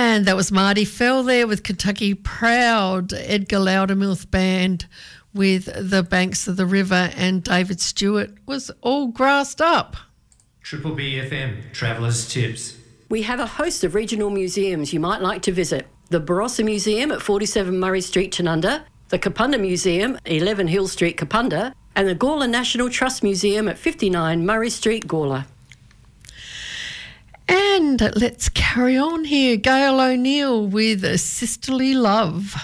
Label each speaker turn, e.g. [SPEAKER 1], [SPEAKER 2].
[SPEAKER 1] And that was Marty Fell there with Kentucky Proud, Edgar Loudermilk Band with The Banks of the River, and David Stewart was All Grassed Up.
[SPEAKER 2] Triple BFM, Travellers Tips.
[SPEAKER 3] We have a host of regional museums you might like to visit. The Barossa Museum at 47 Murray Street, Tanunda, the Kapunda Museum, 11 Hill Street, Kapunda, and the Gawler National Trust Museum at 59 Murray Street, Gawler.
[SPEAKER 1] And let's carry on here. Gail O'Neill with Sisterly Love.